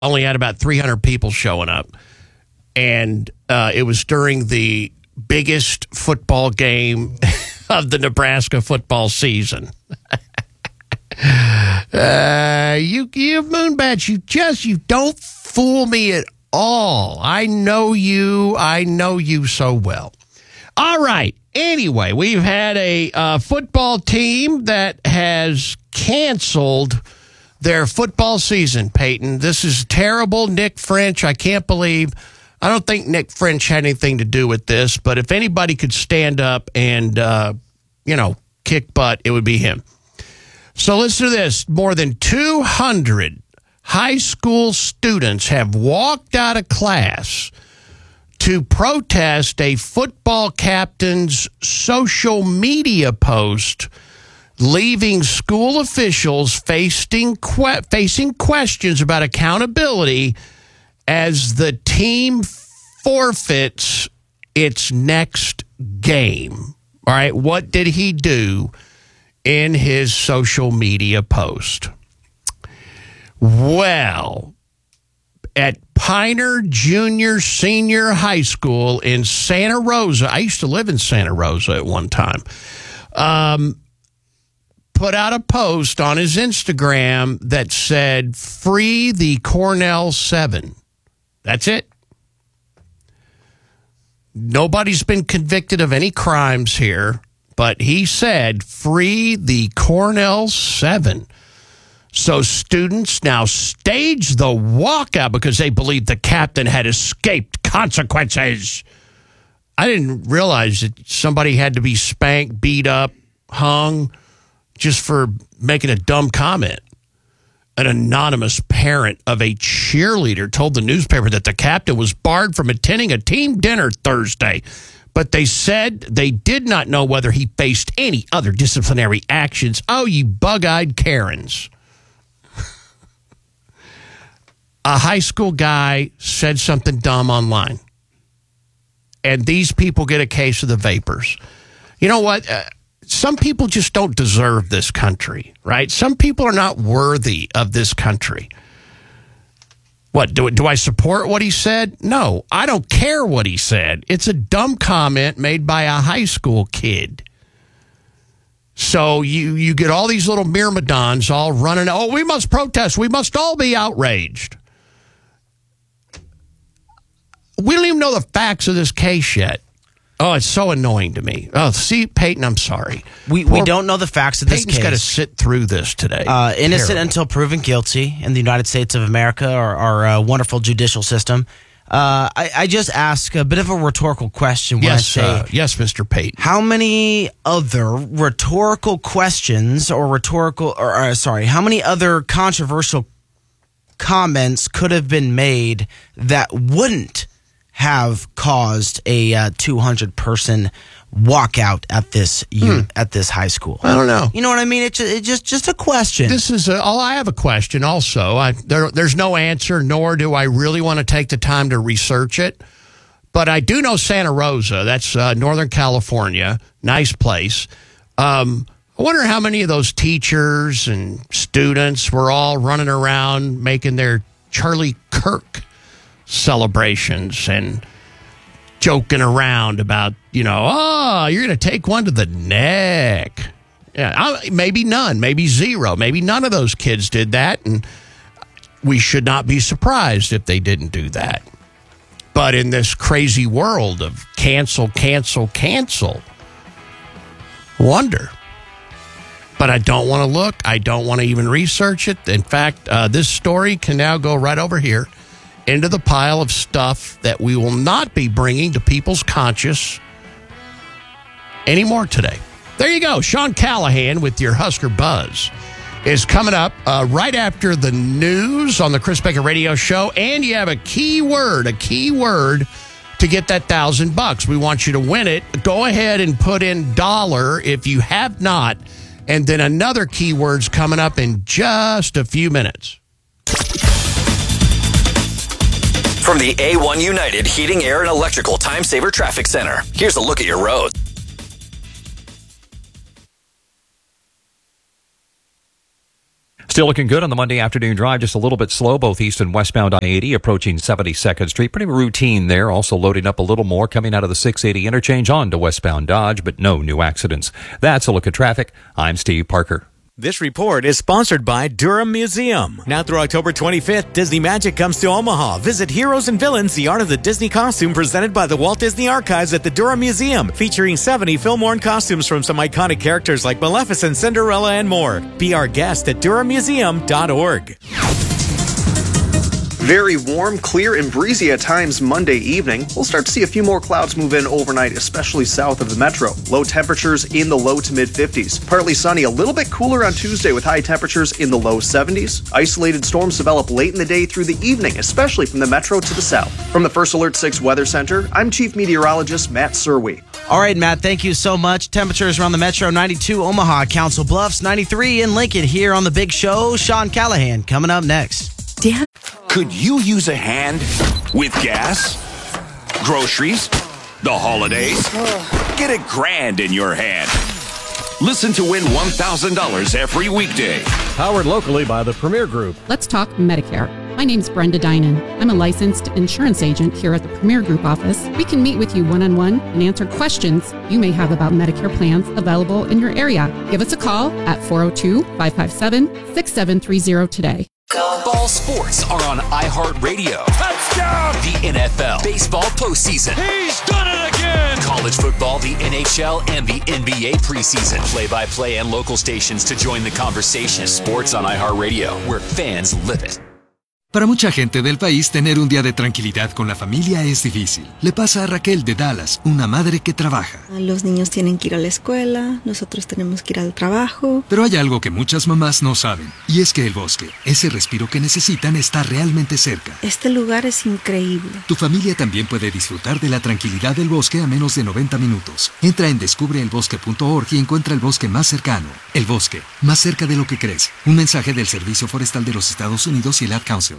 only had about 300 people showing up. And it was during the biggest football game of the Nebraska football season. You Moonbats, you don't fool me at all. I know you so well. All right. Anyway, we've had a football team that has canceled their football season, Peyton. This is terrible. Nick French, I don't think Nick French had anything to do with this, but if anybody could stand up and, kick butt, it would be him. So listen to this. More than 200 high school students have walked out of class to protest a football captain's social media post, leaving school officials facing questions about accountability as the team forfeits its next game. All right, what did he do in his social media post? Well, at Piner Junior Senior High School in Santa Rosa, I used to live in Santa Rosa at one time, put out a post on his Instagram that said, "Free the Cornell 7." That's it. Nobody's been convicted of any crimes here, but he said, "Free the Cornell 7." So students now stage the walkout because they believe the captain had escaped consequences. I didn't realize that somebody had to be spanked, beat up, hung just for making a dumb comment. An anonymous parent of a cheerleader told the newspaper that the captain was barred from attending a team dinner Thursday, but they said they did not know whether he faced any other disciplinary actions. Oh, you bug-eyed Karens. A high school guy said something dumb online, and these people get a case of the vapors. You know what? Some people just don't deserve this country, right? Some people are not worthy of this country. What, do I support what he said? No, I don't care what he said. It's a dumb comment made by a high school kid. So you get all these little myrmidons all running, "Oh, we must protest. We must all be outraged." We don't even know the facts of this case yet. Oh, it's so annoying to me. Oh, see, Peyton, I'm sorry. We don't know the facts of this Peyton's case. got to sit through this today. Innocent until proven guilty in the United States of America, our wonderful judicial system. I just ask a bit of a rhetorical question when I say, yes, Mr. Peyton. How many other rhetorical questions how many other controversial comments could have been made that wouldn't have caused a 200-person walkout at this high school? I don't know. You know what I mean? It's just a question. I have a question also. There's no answer, nor do I really want to take the time to research it. But I do know Santa Rosa. That's Northern California. Nice place. I wonder how many of those teachers and students were all running around making their Charlie Kirk celebrations and joking around about, you're going to take one to the neck. Yeah, maybe none, maybe zero. Maybe none of those kids did that, and we should not be surprised if they didn't do that. But in this crazy world of cancel, wonder. But I don't want to look. I don't want to even research it. In fact, this story can now go right over here into the pile of stuff that we will not be bringing to people's conscious anymore today. There you go. Sean Callahan with your Husker Buzz is coming up right after the news on the Chris Baker Radio Show. And you have a key word to get that $1,000. We want you to win it. Go ahead and put in dollar if you have not. And then another keyword's coming up in just a few minutes. From the A1 United Heating, Air, and Electrical Time Saver Traffic Center, here's a look at your road. Still looking good on the Monday afternoon drive, just a little bit slow, both east and westbound I-80, approaching 72nd Street. Pretty routine there, also loading up a little more coming out of the 680 interchange on to westbound Dodge, but no new accidents. That's a look at traffic. I'm Steve Parker. This report is sponsored by Durham Museum. Now through October 25th, Disney Magic comes to Omaha. Visit Heroes and Villains, the art of the Disney costume presented by the Walt Disney Archives at the Durham Museum, featuring 70 film-worn costumes from some iconic characters like Maleficent, Cinderella, and more. Be our guest at durhammuseum.org. Very warm, clear, and breezy at times Monday evening. We'll start to see a few more clouds move in overnight, especially south of the metro. Low temperatures in the low to mid-50s. Partly sunny, a little bit cooler on Tuesday with high temperatures in the low 70s. Isolated storms develop late in the day through the evening, especially from the metro to the south. From the First Alert 6 Weather Center, I'm Chief Meteorologist Matt Serwe. All right, Matt, thank you so much. Temperatures around the metro, 92 Omaha, Council Bluffs, 93 in Lincoln. Here on The Big Show, Sean Callahan coming up next. Dan? Could you use a hand with gas, groceries, the holidays? Get $1,000 in your hand. Listen to win $1,000 every weekday. Powered locally by the Premier Group. Let's talk Medicare. My name's Brenda Dinan. I'm a licensed insurance agent here at the Premier Group office. We can meet with you one-on-one and answer questions you may have about Medicare plans available in your area. Give us a call at 402-557-6730 today. Ball sports are on iHeartRadio. Touchdown! The NFL, baseball postseason. He's done it again! College football, the NHL, and the NBA preseason. Play-by-play and local stations to join the conversation. Sports on iHeartRadio, where fans live it. Para mucha gente del país, tener un día de tranquilidad con la familia es difícil. Le pasa a Raquel de Dallas, una madre que trabaja. Los niños tienen que ir a la escuela, nosotros tenemos que ir al trabajo. Pero hay algo que muchas mamás no saben, y es que el bosque, ese respiro que necesitan, está realmente cerca. Este lugar es increíble. Tu familia también puede disfrutar de la tranquilidad del bosque a menos de 90 minutos. Entra en descubreelbosque.org y encuentra el bosque más cercano. El bosque, más cerca de lo que crees. Un mensaje del Servicio Forestal de los Estados Unidos y el Ad Council.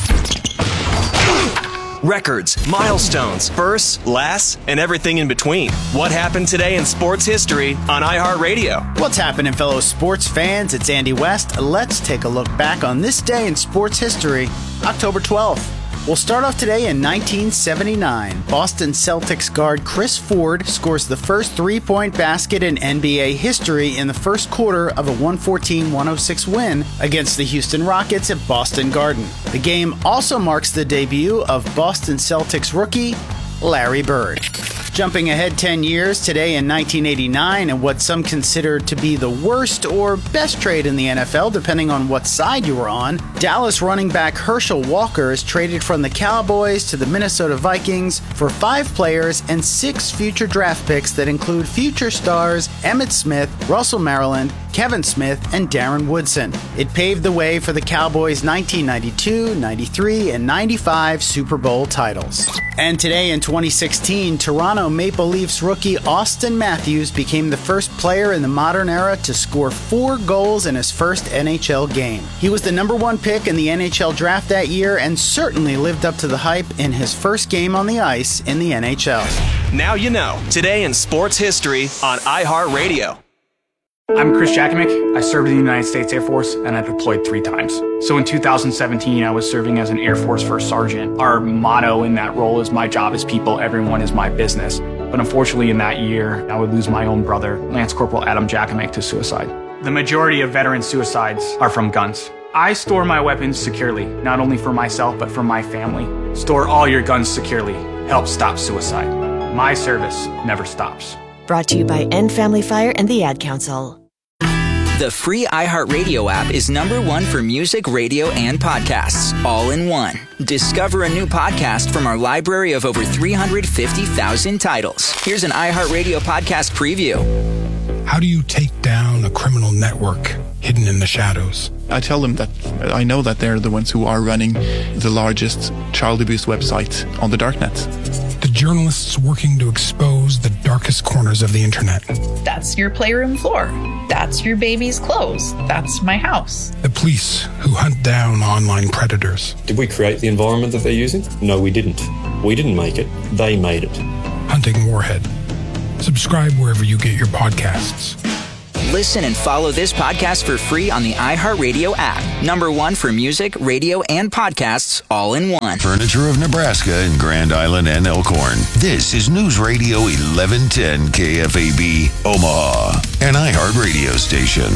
Records, milestones, firsts, lasts, and everything in between. What happened today in sports history on iHeartRadio? What's happening, fellow sports fans? It's Andy West. Let's take a look back on this day in sports history, October 12th. We'll start off today in 1979. Boston Celtics guard Chris Ford scores the first three-point basket in NBA history in the first quarter of a 114-106 win against the Houston Rockets at Boston Garden. The game also marks the debut of Boston Celtics rookie Larry Bird. Jumping ahead 10 years, today in 1989, and what some consider to be the worst or best trade in the NFL, depending on what side you were on, Dallas running back Herschel Walker is traded from the Cowboys to the Minnesota Vikings for 5 players and 6 future draft picks that include future stars Emmitt Smith, Russell Maryland, Kevin Smith, and Darren Woodson. It paved the way for the Cowboys' 1992, 93, and 95 Super Bowl titles. And today in 2016, Toronto Maple Leafs rookie Austin Matthews became the first player in the modern era to score 4 goals in his first NHL game. He was the #1 pick in the NHL draft that year and certainly lived up to the hype in his first game on the ice in the NHL. Now you know. Today in sports history on iHeartRadio. I'm Chris Jakimick. I served in the United States Air Force and I deployed 3 times. So in 2017, I was serving as an Air Force First Sergeant. Our motto in that role is "My job is people, everyone is my business." But unfortunately in that year, I would lose my own brother, Lance Corporal Adam Jakimick, to suicide. The majority of veteran suicides are from guns. I store my weapons securely, not only for myself, but for my family. Store all your guns securely. Help stop suicide. My service never stops. Brought to you by End Family Fire and the Ad Council. The free iHeartRadio app is #1 for music, radio, and podcasts, all in one. Discover a new podcast from our library of over 350,000 titles. Here's an iHeartRadio podcast preview. How do you take down a criminal network hidden in the shadows? I tell them that I know that they're the ones who are running the largest child abuse website on the darknet. The journalists working to expose the darkest corners of the internet. That's your playroom floor. That's your baby's clothes. That's my house. The police who hunt down online predators. Did we create the environment that they're using? No, we didn't. We didn't make it. They made it. Hunting Warhead. Subscribe wherever you get your podcasts. Listen and follow this podcast for free on the iHeartRadio app. #1 for music, radio, and podcasts all in one. Furniture of Nebraska in Grand Island and Elkhorn. This is News Radio 1110 KFAB, Omaha, an iHeartRadio station.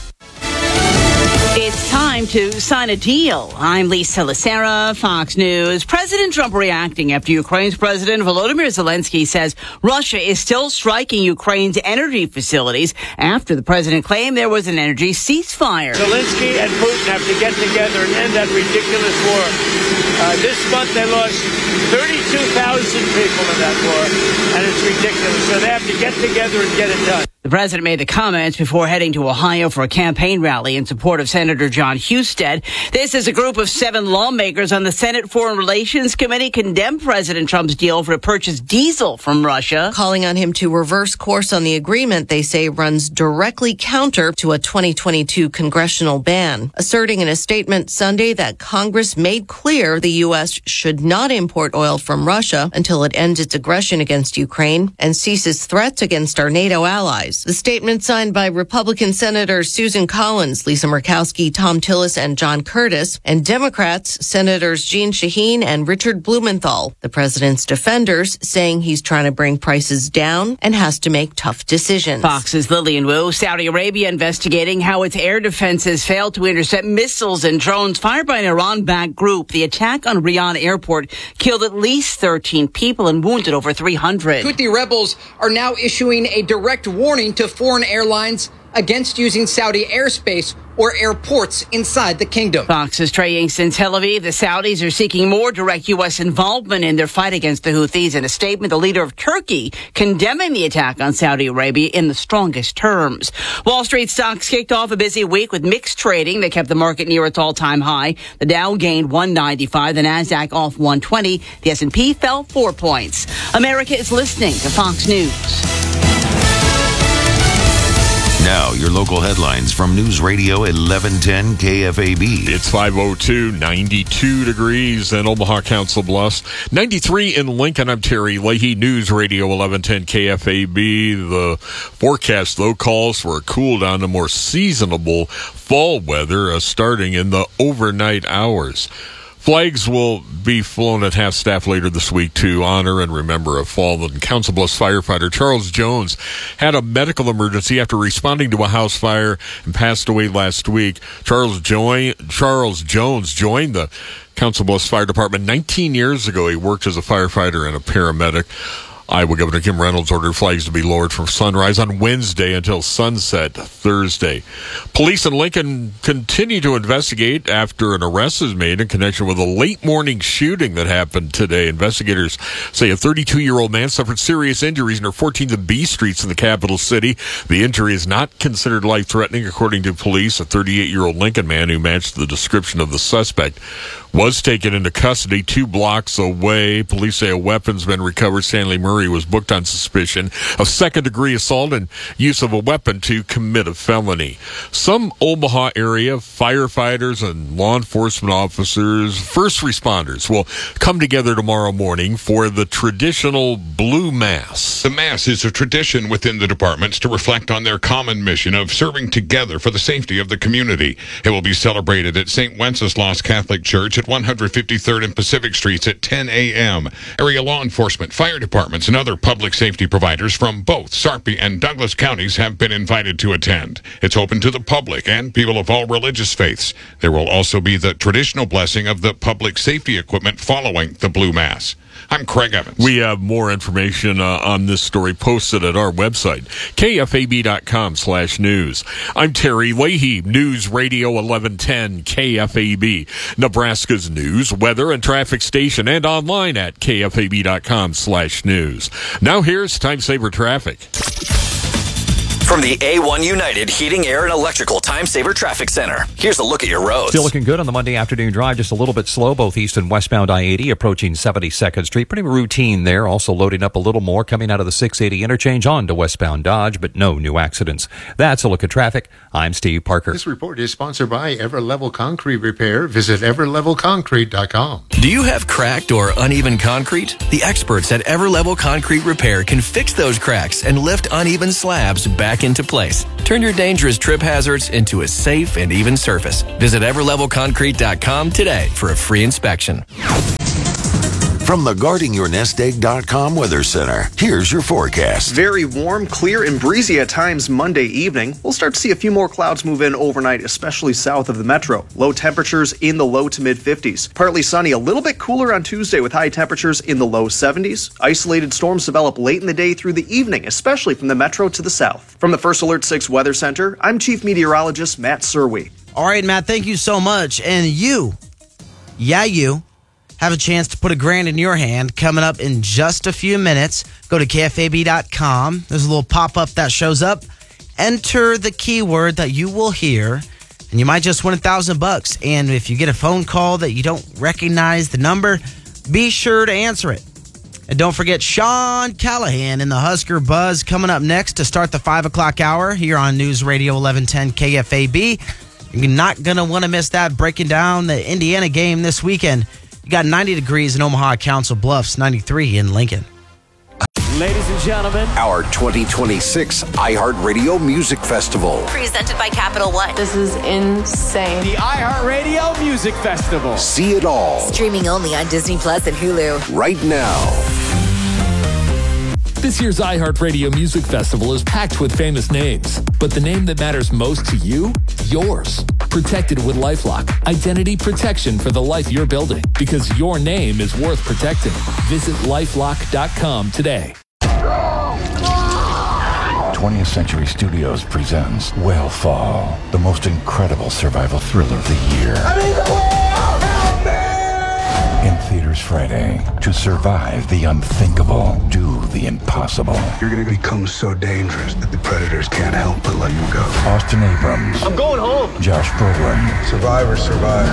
It's time to sign a deal. I'm Lisa Lacera, Fox News. President Trump reacting after Ukraine's President Volodymyr Zelensky says Russia is still striking Ukraine's energy facilities after the president claimed there was an energy ceasefire. Zelensky and Putin have to get together and end that ridiculous war. This month they lost 32,000 people in that war, and it's ridiculous. So they have to get together and get it done. The president made the comments before heading to Ohio for a campaign rally in support of Senator John Husted. This is a group of 7 lawmakers on the Senate Foreign Relations Committee condemned President Trump's deal to purchase diesel from Russia, calling on him to reverse course on the agreement they say runs directly counter to a 2022 congressional ban, asserting in a statement Sunday that Congress made clear the U.S. should not import oil from Russia until it ends its aggression against Ukraine and ceases threats against our NATO allies. The statement signed by Republican Senators Susan Collins, Lisa Murkowski, Tom Tillis, and John Curtis, and Democrats Senators Jeanne Shaheen and Richard Blumenthal. The president's defenders saying he's trying to bring prices down and has to make tough decisions. Fox's Lillian Wu. Saudi Arabia investigating how its air defenses failed to intercept missiles and drones fired by an Iran-backed group. The attack on Riyadh airport killed at least 13 people and wounded over 300. Houthi rebels are now issuing a direct warning to foreign airlines against using Saudi airspace or airports inside the kingdom. Fox's Trey Yingst in Tel Aviv. The Saudis are seeking more direct U.S. involvement in their fight against the Houthis. In a statement, the leader of Turkey condemning the attack on Saudi Arabia in the strongest terms. Wall Street stocks kicked off a busy week with mixed trading that kept the market near its all-time high. The Dow gained 195, the Nasdaq off 120. The S&P fell 4 points. America is listening to Fox News. Now, your local headlines from News Radio 1110 KFAB. It's 5:02, 92 degrees in Omaha, Council Bluffs. 93 in Lincoln. I'm Terry Leahy, News Radio 1110 KFAB. The forecast, though, calls for a cool down to more seasonable fall weather starting in the overnight hours. Flags will be flown at half-staff later this week to honor and remember a fallen Council Bluffs firefighter. Charles Jones had a medical emergency after responding to a house fire and passed away last week. Charles Jones joined the Council Bluffs Fire Department 19 years ago. He worked as a firefighter and a paramedic. Iowa Governor Kim Reynolds ordered flags to be lowered from sunrise on Wednesday until sunset Thursday. Police in Lincoln continue to investigate after an arrest is made in connection with a late morning shooting that happened today. Investigators say a 32-year-old man suffered serious injuries near 14th and B Streets in the capital city. The injury is not considered life-threatening, according to police. A 38-year-old Lincoln man who matched the description of the suspect was taken into custody 2 blocks away. Police say a weapon's been recovered. Stanley Murray was booked on suspicion of second-degree assault and use of a weapon to commit a felony. Some Omaha area firefighters and law enforcement officers, first responders, will come together tomorrow morning for the traditional Blue Mass. The Mass is a tradition within the departments to reflect on their common mission of serving together for the safety of the community. It will be celebrated at St. Wenceslas Catholic Church at 153rd and Pacific Streets at 10 a.m. Area law enforcement, fire departments, and other public safety providers from both Sarpy and Douglas counties have been invited to attend. It's open to the public and people of all religious faiths. There will also be the traditional blessing of the public safety equipment following the Blue Mass. I'm Craig Evans. We have more information on this story posted at our website, kfab.com/news. I'm Terry Leahy, News Radio 1110 KFAB, Nebraska's news, weather, and traffic station, and online at kfab.com/news. Now here's Time Saver Traffic. From the A1 United Heating, Air, and Electrical Time Saver Traffic Center, here's a look at your roads. Still looking good on the Monday afternoon drive, just a little bit slow, both east and westbound I-80, approaching 72nd Street. Pretty routine there, also loading up a little more coming out of the 680 interchange on to westbound Dodge, but no new accidents. That's a look at traffic. I'm Steve Parker. This report is sponsored by Everlevel Concrete Repair. Visit everlevelconcrete.com. Do you have cracked or uneven concrete? The experts at Everlevel Concrete Repair can fix those cracks and lift uneven slabs back back into place. Turn your dangerous trip hazards into a safe and even surface. Visit everlevelconcrete.com today for a free inspection. From the GuardingYourNestEgg.com Weather Center, here's your forecast. Very warm, clear, and breezy at times Monday evening. We'll start to see a few more clouds move in overnight, especially south of the metro. Low temperatures in the low to mid 50s. Partly sunny, a little bit cooler on Tuesday with high temperatures in the low 70s. Isolated storms develop late in the day through the evening, especially from the metro to the south. From the First Alert 6 Weather Center, I'm Chief Meteorologist Matt Serwe. All right, Matt, thank you so much. And you have a chance to put $1,000 in your hand coming up in just a few minutes. Go to KFAB.com. There's a little pop-up that shows up. Enter the keyword that you will hear, and you might just win $1,000. And if you get a phone call that you don't recognize the number, be sure to answer it. And don't forget Sean Callahan in the Husker Buzz coming up next to start the 5 o'clock hour here on News Radio 1110 KFAB. You're not going to want to miss that, breaking down the Indiana game this weekend. You got 90 degrees in Omaha, Council Bluffs, 93 in Lincoln. Ladies and gentlemen, our 2026 iHeartRadio Music Festival. Presented by Capital One. This is insane. The iHeartRadio Music Festival. See it all. Streaming only on Disney Plus and Hulu. Right now. This year's iHeartRadio Music Festival is packed with famous names, but the name that matters most to you, yours. Protected with LifeLock. Identity protection for the life you're building, because your name is worth protecting. Visit LifeLock.com today. 20th Century Studios presents Whale-Fall, the most incredible survival thriller of the year. In theaters Friday. To survive the unthinkable, do the impossible. You're going to become so dangerous that the predators can't help but let you go. Austin Abrams. I'm going home. Josh Brolin. Survivors survive.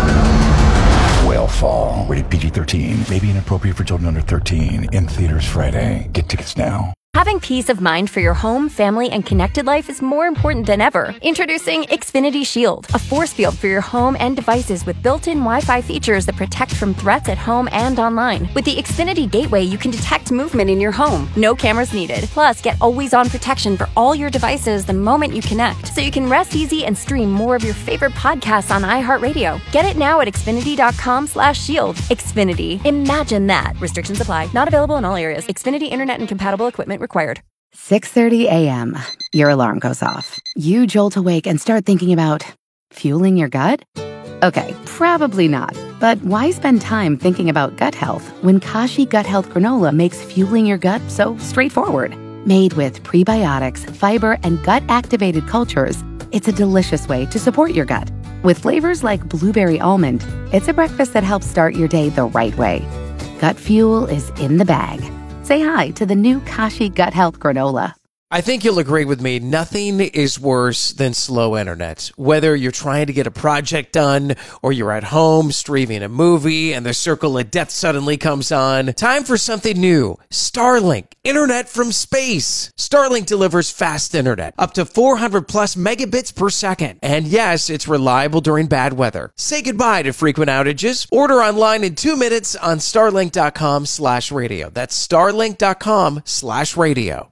Whale-Fall. Rated PG-13. May be inappropriate for children under 13. In theaters Friday. Get tickets now. Having peace of mind for your home, family, and connected life is more important than ever. Introducing Xfinity Shield, a force field for your home and devices with built-in Wi-Fi features that protect from threats at home and online. With the Xfinity Gateway, you can detect movement in your home. No cameras needed. Plus, get always-on protection for all your devices the moment you connect, so you can rest easy and stream more of your favorite podcasts on iHeartRadio. Get it now at Xfinity.com/shield. Xfinity. Imagine that. Restrictions apply. Not available in all areas. Xfinity Internet and compatible equipment required. 6:30 a.m. Your alarm goes off. You jolt awake and start thinking about fueling your gut? Okay, probably not. But why spend time thinking about gut health when Kashi Gut Health Granola makes fueling your gut so straightforward? Made with prebiotics, fiber, and gut-activated cultures, it's a delicious way to support your gut. With flavors like blueberry almond, it's a breakfast that helps start your day the right way. Gut fuel is in the bag. Say hi to the new Kashi Gut Health Granola. I think you'll agree with me, nothing is worse than slow internet. Whether you're trying to get a project done or you're at home streaming a movie and the circle of death suddenly comes on, time for something new. Starlink, internet from space. Starlink delivers fast internet, up to 400 plus megabits per second. And yes, it's reliable during bad weather. Say goodbye to frequent outages. Order online in 2 minutes on starlink.com/radio. That's starlink.com/radio.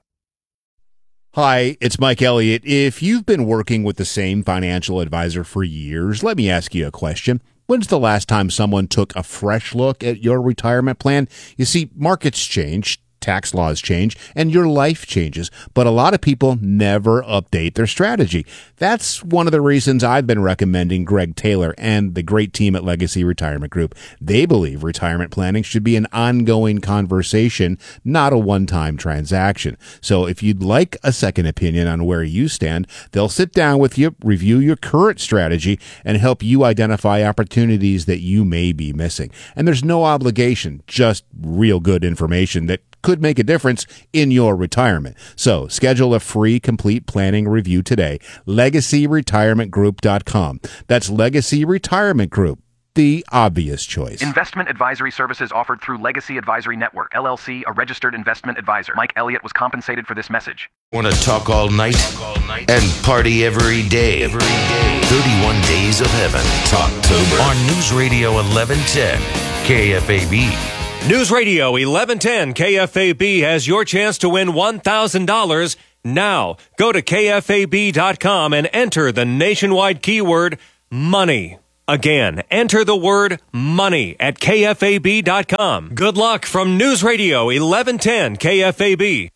Hi, it's Mike Elliott. If you've been working with the same financial advisor for years, let me ask you a question. When's the last time someone took a fresh look at your retirement plan? You see, markets change, tax laws change, and your life changes, but a lot of people never update their strategy. That's one of the reasons I've been recommending Greg Taylor and the great team at Legacy Retirement Group. They believe retirement planning should be an ongoing conversation, not a one-time transaction. So if you'd like a second opinion on where you stand, they'll sit down with you, review your current strategy, and help you identify opportunities that you may be missing. And there's no obligation, just real good information that could make a difference in your retirement. So schedule a free complete planning review today. LegacyRetirementGroup.com. That's Legacy Retirement Group, the obvious choice. Investment advisory services offered through Legacy Advisory Network, LLC, a registered investment advisor. Mike Elliott was compensated for this message. Want to talk all night and party every day? 31 Days of Heaven, Talktober, on News Radio 1110 KFAB. News Radio 1110 KFAB has your chance to win $1,000 Now, go to KFAB.com and enter the nationwide keyword money. Again, enter the word money at KFAB.com. Good luck from News Radio 1110 KFAB.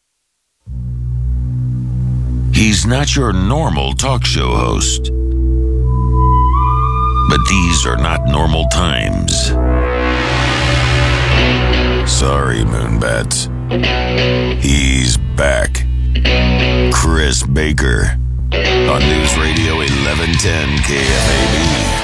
He's not your normal talk show host. But these are not normal times. Sorry, Moonbats. He's back. Chris Baker on News Radio 1110 KFAB.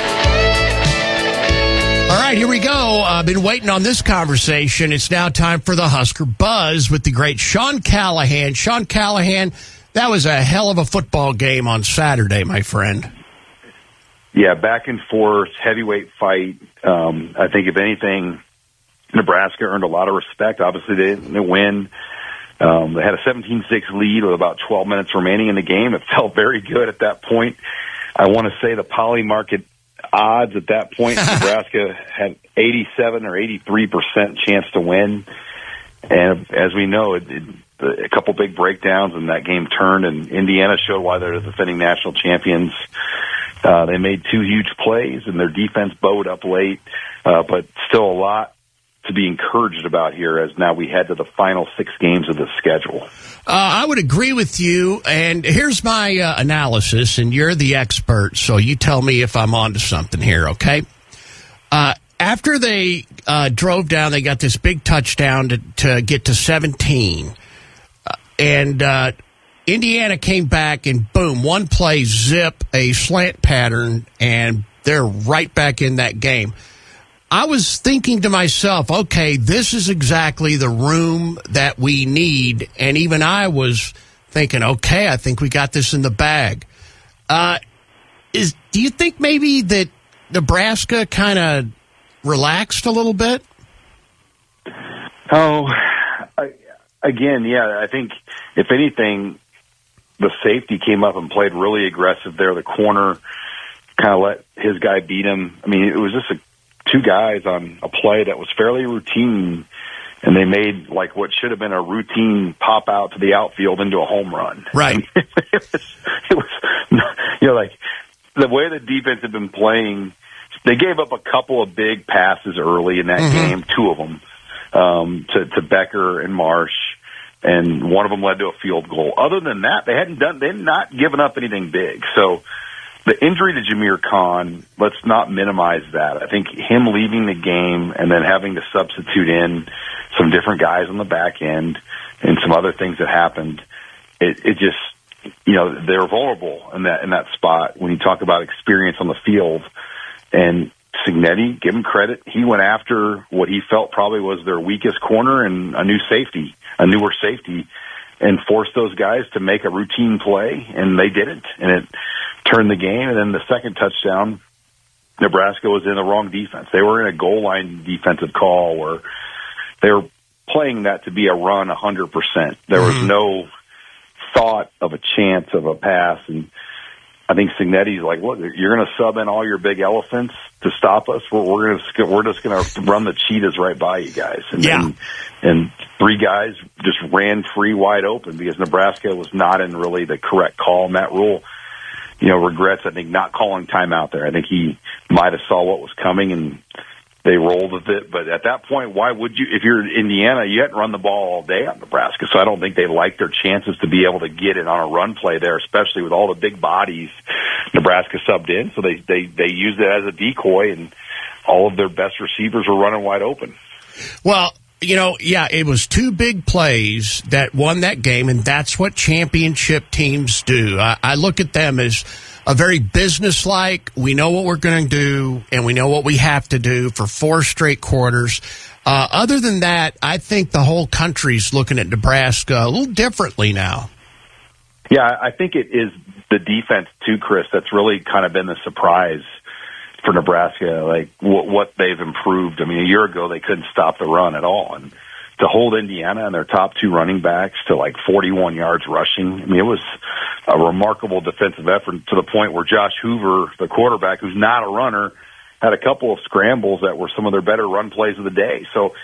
All right, here we go. I've been waiting on this conversation. It's now time for the Husker Buzz with the great Sean Callahan. Sean Callahan, that was a hell of a football game on Saturday, my friend. Yeah, back and forth, heavyweight fight. I think, if anything, Nebraska earned a lot of respect. Obviously, they didn't win. They had a 17-6 lead with about 12 minutes remaining in the game. It felt very good at that point. I want to say the Poly market odds at that point, Nebraska had 87 or 83% chance to win. And as we know, a couple big breakdowns, and that game turned, and Indiana showed why they're the defending national champions. They made two huge plays, and their defense bowed up late, but still a lot to be encouraged about here as now we head to the final 6 games of the schedule. I would agree with you, and here's my analysis, and you're the expert, so you tell me if I'm onto something here, okay? After they drove down, they got this big touchdown to get to 17, and Indiana came back, and boom, one play, zip, a slant pattern, and they're right back in that game. I was thinking to myself, okay, this is exactly the room that we need. And even I was thinking, okay, I think we got this in the bag. Do you think maybe that Nebraska kind of relaxed a little bit? Again, yeah, I think if anything, the safety came up and played really aggressive there. The corner kind of let his guy beat him. I mean, it was just two guys on a play that was fairly routine, and they made like what should have been a routine pop out to the outfield into a home run. Right. I mean, it was, you know, like the way the defense had been playing. They gave up a couple of big passes early in that game, 2 of them, to Becker and Marsh, and one of them led to a field goal. Other than that, they had not given up anything big. So the injury to Jameer Khan, let's not minimize that. I think him leaving the game and then having to substitute in some different guys on the back end and some other things that happened, it just, you know, they're vulnerable in that spot when you talk about experience on the field. And Cignetti, give him credit, he went after what he felt probably was their weakest corner and a newer safety, and forced those guys to make a routine play, and they didn't. And it turned the game. And then the second touchdown, Nebraska was in the wrong defense. They were in a goal line defensive call where they were playing that to be a run 100%. There was no thought of a chance of a pass. And I think Cignetti's like, look, you're going to sub in all your big elephants to stop us. We're just going to run the cheetahs right by you guys. And 3 guys just ran free wide open because Nebraska was not in really the correct call. And Matt Rule, you know, regrets, I think, not calling timeout there. I think he might have saw what was coming and they rolled with it. But at that point, why would you, if you're Indiana, you hadn't run the ball all day on Nebraska. So I don't think they liked their chances to be able to get it on a run play there, especially with all the big bodies Nebraska subbed in. So they used it as a decoy, and all of their best receivers were running wide open. Well, you know, yeah, it was 2 big plays that won that game, and that's what championship teams do. I look at them as a very businesslike, we know what we're going to do, and we know what we have to do for 4 straight quarters. Other than that, I think the whole country's looking at Nebraska a little differently now. Yeah, I think it is the defense, too, Chris, that's really kind of been the surprise for Nebraska, like what they've improved. I mean, a year ago, they couldn't stop the run at all. And to hold Indiana and their top 2 running backs to like 41 yards rushing, I mean, it was a remarkable defensive effort to the point where Josh Hoover, the quarterback, who's not a runner, had a couple of scrambles that were some of their better run plays of the day. So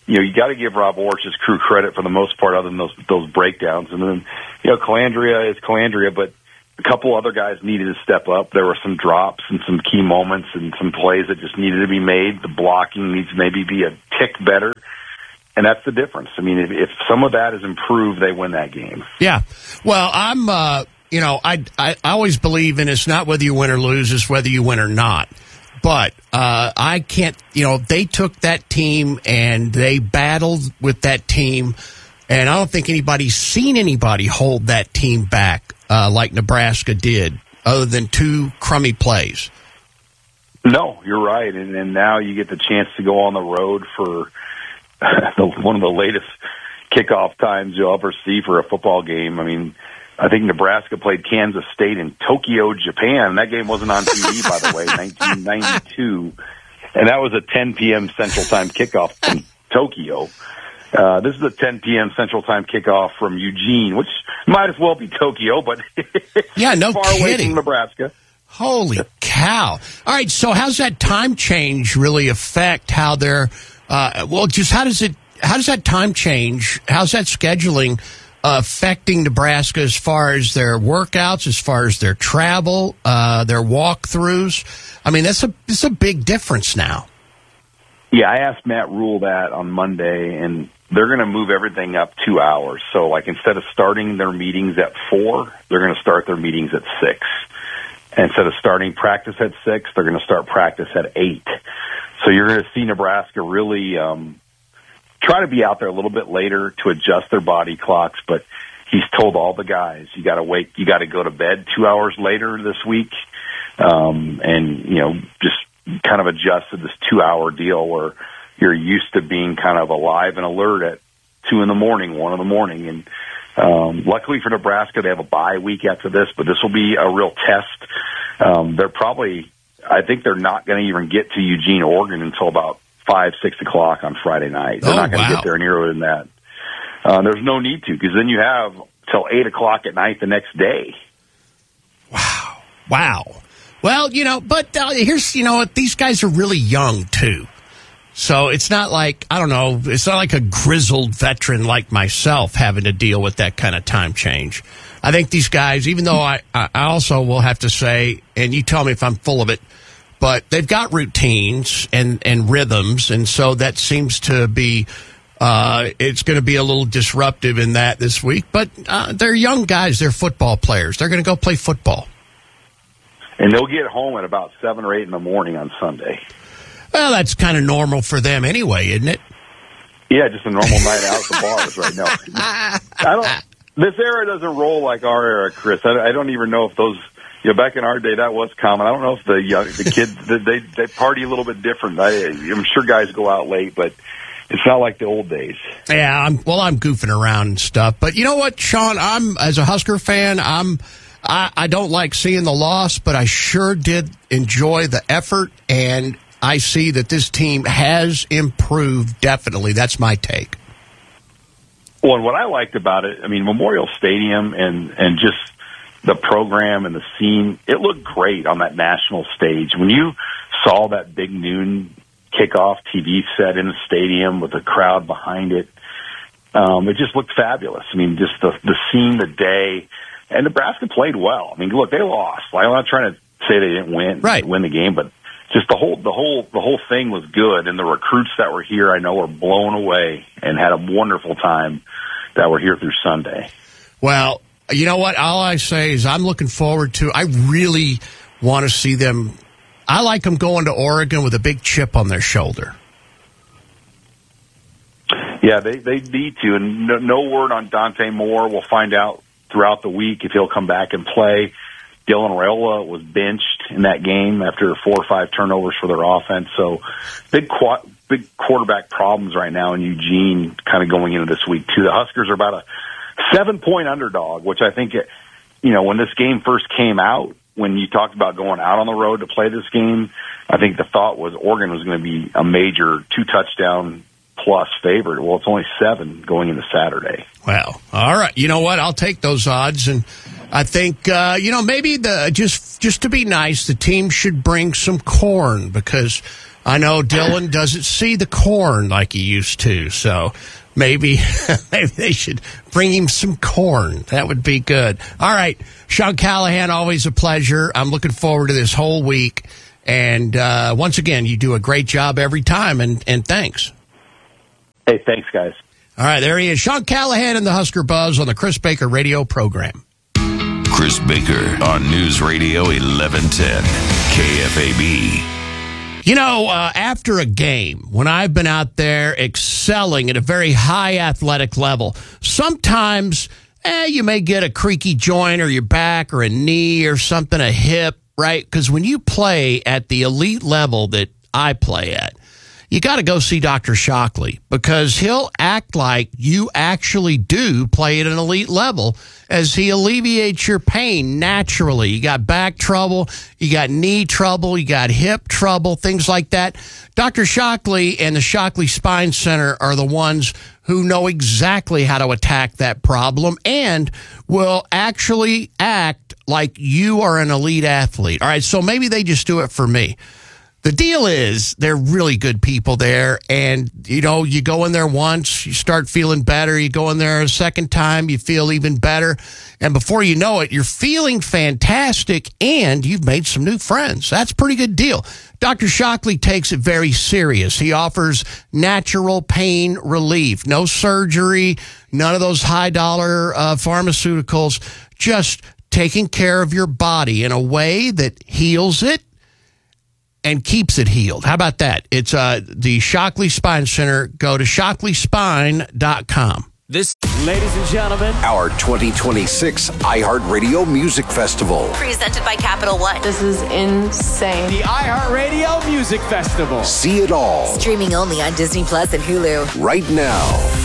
you got to give Rob Orch's crew credit for the most part, other than those breakdowns. And then, Calandria is Calandria, but a couple other guys needed to step up. There were some drops and some key moments and some plays that just needed to be made. The blocking needs to maybe be a tick better. And that's the difference. I mean, if some of that is improved, they win that game. Yeah. Well, I'm, I always believe in it's not whether you win or lose, it's whether you win or not. But I can't, they took that team and they battled with that team. And I don't think anybody's seen anybody hold that team back like Nebraska did, other than 2 crummy plays. No, you're right. And now you get the chance to go on the road for one of the latest kickoff times you'll ever see for a football game. I mean, I think Nebraska played Kansas State in Tokyo, Japan. That game wasn't on TV, by the way, 1992. And that was a 10 p.m. Central Time kickoff from Tokyo. This is a 10 p.m. Central Time kickoff from Eugene, which might as well be Tokyo, but yeah, no far kidding. away from Nebraska. Holy cow. All right, so how's that time change really affect how they're how does that time change, how's that scheduling affecting Nebraska as far as their workouts, as far as their travel, their walkthroughs? I mean, it's a big difference now. Yeah, I asked Matt Rule that on Monday, and they're going to move everything up 2 hours. So, like, instead of starting their meetings at 4, they're going to start their meetings at 6. And instead of starting practice at 6, they're going to start practice at 8. So you're going to see Nebraska really try to be out there a little bit later to adjust their body clocks. But he's told all the guys, you got to go to bed 2 hours later this week, and just kind of adjust to this 2 hour deal where you're used to being kind of alive and alert at 2 in the morning, 1 in the morning. And luckily for Nebraska, they have a bye week after this, but this will be a real test. I think they're not going to even get to Eugene, Oregon until about 5, 6 o'clock on Friday night. They're not going to get there any earlier than that. There's no need to, because then you have till 8 o'clock at night the next day. Wow. Well, but here's, these guys are really young, too. So it's not like, I don't know, it's not like a grizzled veteran like myself having to deal with that kind of time change. I think these guys, even though I also will have to say, and you tell me if I'm full of it, but they've got routines and rhythms, and so that seems to be, it's going to be a little disruptive in that this week. But they're young guys, they're football players. They're going to go play football. And they'll get home at about 7 or 8 in the morning on Sunday. Well, that's kind of normal for them anyway, isn't it? Yeah, just a normal night out at the bars right now. This era doesn't roll like our era, Chris. I don't even know if those, back in our day, that was common. I don't know if the kids, they party a little bit different. I'm sure guys go out late, but it's not like the old days. Yeah, I'm goofing around and stuff. But you know what, Sean? As a Husker fan, I don't like seeing the loss, but I sure did enjoy the effort, and I see that this team has improved, definitely. That's my take. Well, and what I liked about it, Memorial Stadium and just the program and the scene, it looked great on that national stage. When you saw that big noon kickoff TV set in the stadium with the crowd behind it, it just looked fabulous. Just the scene, the day. And Nebraska played well. Look, they lost. I'm not trying to say they didn't win the game, but just the whole thing was good. And the recruits that were here, I know, were blown away and had a wonderful time that were here through Sunday. Well, you know what? All I say is I'm looking forward to. I really want to see them. I like them going to Oregon with a big chip on their shoulder. Yeah, they need to. And no word on Dante Moore. We'll find out throughout the week if he'll come back and play. Dylan Raiola was benched in that game after 4 or 5 turnovers for their offense. So big quarterback problems right now in Eugene kind of going into this week, too. The Huskers are about a 7-point underdog, which I think, when this game first came out, when you talked about going out on the road to play this game, I think the thought was Oregon was going to be a major 2-touchdown plus favorite. Well, it's only 7 going into Saturday. Well, all right. You know what? I'll take those odds, and I think maybe just to be nice, the team should bring some corn because I know Dylan doesn't see the corn like he used to, so maybe they should bring him some corn. That would be good. All right, Sean Callahan, always a pleasure. I'm looking forward to this whole week. And once again, you do a great job every time, and thanks. Hey, thanks, guys. All right, there he is. Sean Callahan and the Husker Buzz on the Chris Baker radio program. Chris Baker on News Radio 1110 KFAB. You know, after a game, when I've been out there excelling at a very high athletic level, sometimes you may get a creaky joint or your back or a knee or something, a hip, right? Because when you play at the elite level that I play at, you got to go see Dr. Shockley, because he'll act like you actually do play at an elite level as he alleviates your pain naturally. You got back trouble, you got knee trouble, you got hip trouble, things like that. Dr. Shockley and the Shockley Spine Center are the ones who know exactly how to attack that problem and will actually act like you are an elite athlete. All right, so maybe they just do it for me. The deal is they're really good people there, and, you know, you go in there once, you start feeling better. You go in there a second time, you feel even better. And before you know it, you're feeling fantastic, and you've made some new friends. That's a pretty good deal. Dr. Shockley takes it very serious. He offers natural pain relief, no surgery, none of those high-dollar pharmaceuticals, just taking care of your body in a way that heals it and keeps it healed. How about that? It's the Shockley Spine Center. Go to shockleyspine.com. This, ladies and gentlemen, our 2026 iHeartRadio Music Festival. Presented by Capital One. This is insane. the iHeartRadio Music Festival. See it all Streaming only on Disney Plus and Hulu. right now.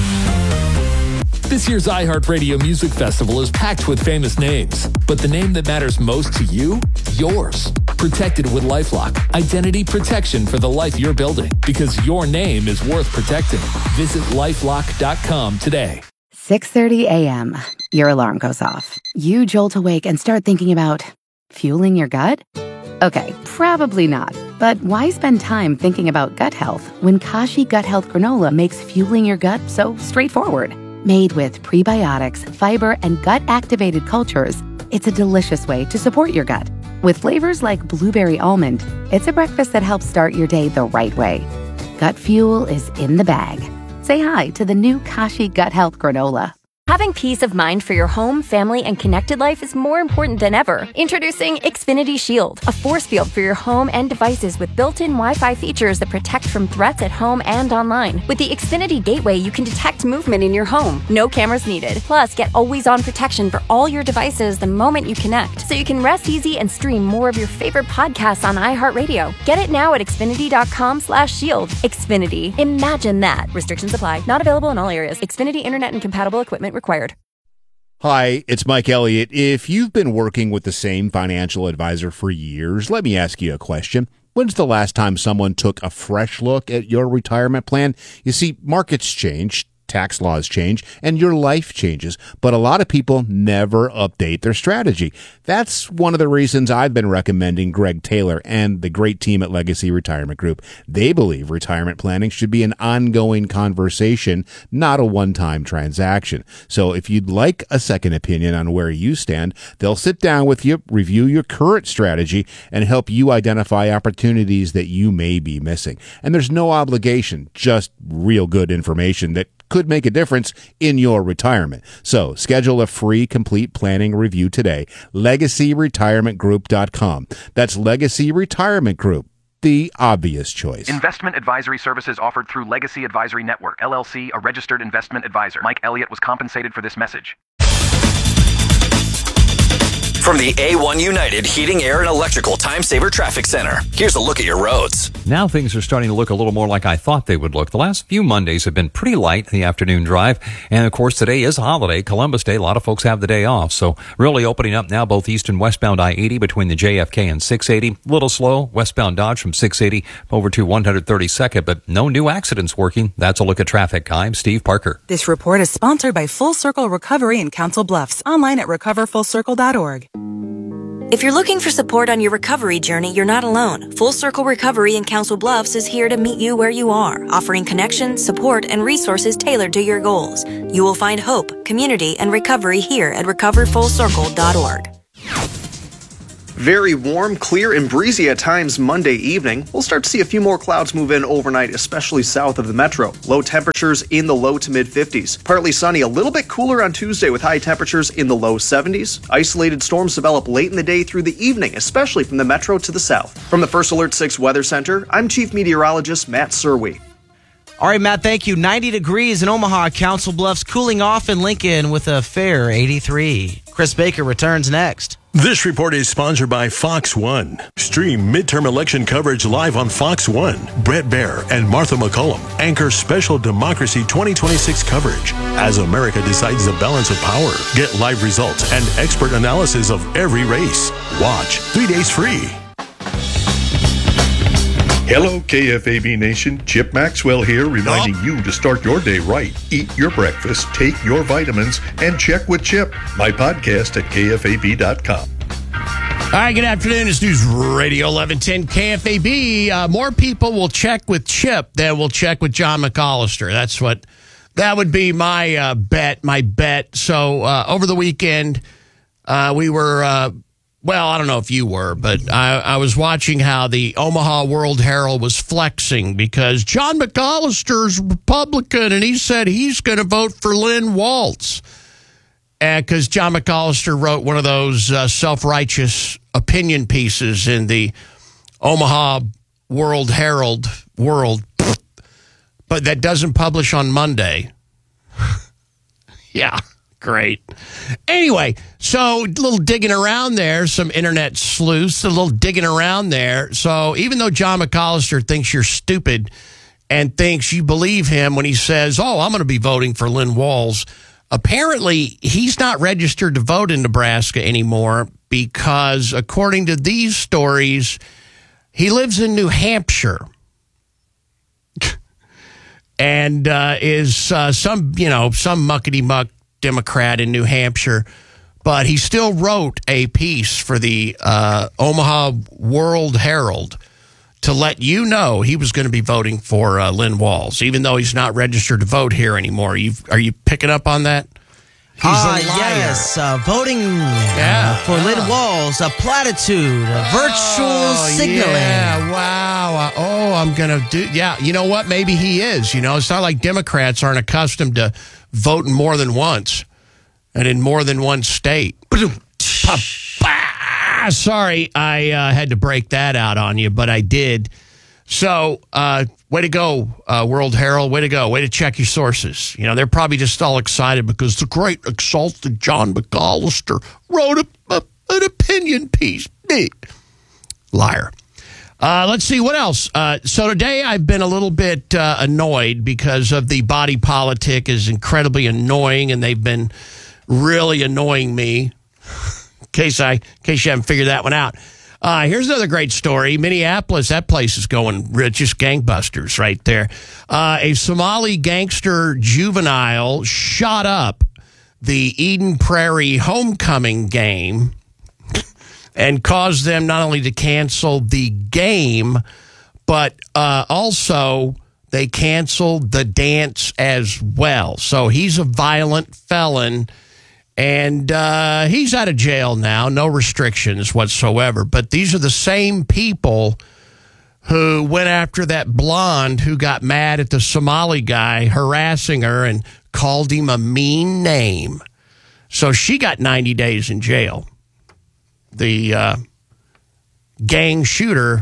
This year's iHeartRadio Music Festival is packed with famous names, but the name that matters most to you? Yours. Protected with LifeLock. Identity protection for the life you're building, because your name is worth protecting. Visit LifeLock.com today. 6:30 a.m. Your alarm goes off. You jolt awake and start thinking about fueling your gut? Okay, probably not. But why spend time thinking about gut health when Kashi Gut Health Granola makes fueling your gut so straightforward? Made with prebiotics, fiber, and gut-activated cultures, it's a delicious way to support your gut. With flavors like blueberry almond, it's a breakfast that helps start your day the right way. Gut fuel is in the bag. Say hi to the new Kashi Gut Health Granola. Having peace of mind for your home, family, and connected life is more important than ever. Introducing Xfinity Shield, a force field for your home and devices with built-in Wi-Fi features that protect from threats at home and online. With the Xfinity Gateway, you can detect movement in your home. No cameras needed. Plus, get always-on protection for all your devices the moment you connect, so you can rest easy and stream more of your favorite podcasts on iHeartRadio. Get it now at Xfinity.com/shield. Xfinity. Imagine that. Restrictions apply. Not available in all areas. Xfinity Internet and compatible equipment required. Hi, it's Mike Elliott. If you've been working with the same financial advisor for years, let me ask you a question. When's the last time someone took a fresh look at your retirement plan? You see, markets change, tax laws change, and your life changes, but a lot of people never update their strategy. That's one of the reasons I've been recommending Greg Taylor and the great team at Legacy Retirement Group. They believe retirement planning should be an ongoing conversation, not a one-time transaction. So if you'd like a second opinion on where you stand, they'll sit down with you, review your current strategy, and help you identify opportunities that you may be missing. And there's no obligation, just real good information that could make a difference in your retirement. So schedule a free complete planning review today. LegacyRetirementGroup.com. That's Legacy Retirement Group, the obvious choice. Investment advisory services offered through Legacy Advisory Network, LLC, a registered investment advisor. Mike Elliott was compensated for this message. From the A1 United Heating, Air, and Electrical Time Saver Traffic Center, here's a look at your roads. Now things are starting to look a little more like I thought they would look. The last few Mondays have been pretty light in the afternoon drive. And, of course, today is a holiday, Columbus Day. A lot of folks have the day off. So really opening up now both east and westbound I-80 between the JFK and 680. A little slow, westbound Dodge from 680 over to 132nd, but no new accidents working. That's a look at traffic. I'm Steve Parker. This report is sponsored by Full Circle Recovery in Council Bluffs. Online at recoverfullcircle.org. If you're looking for support on your recovery journey, you're not alone. Full Circle Recovery in Council Bluffs is here to meet you where you are, offering connection, support, and resources tailored to your goals. You will find hope, community, and recovery here at recoverfullcircle.org. Very warm, clear, and breezy at times Monday evening. We'll start to see a few more clouds move in overnight, especially south of the metro. Low temperatures in the low to mid 50s. Partly sunny, a little bit cooler on Tuesday with high temperatures in the low 70s. Isolated storms develop late in the day through the evening, especially from the metro to the south. From the First Alert 6 Weather Center, I'm Chief Meteorologist Matt Serwe. All right, Matt, thank you. 90 degrees in Omaha, Council Bluffs, cooling off in Lincoln with a fair 83. Chris Baker returns next. This report is sponsored by Fox One. Stream midterm election coverage live on Fox One. Brett Baer and Martha McCollum anchor special Democracy 2026 coverage as America decides the balance of power. Get live results and expert analysis of every race. Watch 3 days free. Hello, KFAB Nation. Chip Maxwell here, reminding you to start your day right. Eat your breakfast, take your vitamins, and check with Chip, my podcast at KFAB.com. All right, good afternoon. It's News Radio 1110 KFAB. More people will check with Chip than will check with John McAllister. That would be my bet. So over the weekend, we were... well, I don't know if you were, but I was watching how the Omaha World Herald was flexing because John McAllister's Republican, and he said he's going to vote for Lynn Waltz. Because John McAllister wrote one of those self-righteous opinion pieces in the Omaha World Herald but that doesn't publish on Monday. Yeah. Great. Anyway, so a little digging around there, some internet sleuths, a little digging around there. So even though John McAllister thinks you're stupid and thinks you believe him when he says, oh, I'm going to be voting for Lynn Waltz, apparently he's not registered to vote in Nebraska anymore because according to these stories, he lives in New Hampshire. And is some muckety-muck Democrat in New Hampshire, but he still wrote a piece for the Omaha World Herald to let you know he was going to be voting for Lynn Waltz, even though he's not registered to vote here anymore. Are you picking up on that? He's a liar. Yes, voting for Lynn Waltz, a platitude, a virtual signaling. Yeah, wow. I'm going to do, you know what? Maybe he is. It's not like Democrats aren't accustomed to voting more than once and in more than one state. Sorry, I had to break that out on you, but I did. So, way to go, World Herald. Way to go. Way to check your sources. They're probably just all excited because the great exalted John McAllister wrote an opinion piece. Liar. Let's see what else. So today I've been a little bit annoyed because of the body politic is incredibly annoying, and they've been really annoying me. In case you haven't figured that one out. Here's another great story. Minneapolis, that place is going just gangbusters right there. A Somali gangster juvenile shot up the Eden Prairie homecoming game and caused them not only to cancel the game, but also they canceled the dance as well. So he's a violent felon. And he's out of jail now, no restrictions whatsoever. But these are the same people who went after that blonde who got mad at the Somali guy harassing her and called him a mean name. So she got 90 days in jail. The gang shooter,